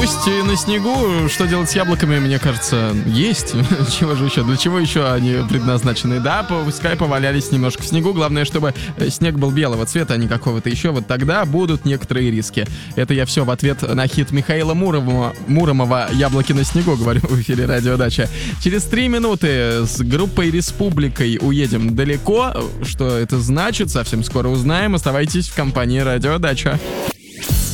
Пусть на снегу, что делать с яблоками, мне кажется, есть. Чего же еще? Для чего еще они предназначены? Да, пускай повалялись немножко в снегу. Главное, чтобы снег был белого цвета, а не какого-то еще. Вот тогда будут некоторые риски. Это я все в ответ на хит Михаила Муромова «Яблоки на снегу», говорю в эфире «Радио Дача». Через 3 минуты с группой «Республикой» уедем далеко. Что это значит, совсем скоро узнаем. Оставайтесь в компании «Радио Дача».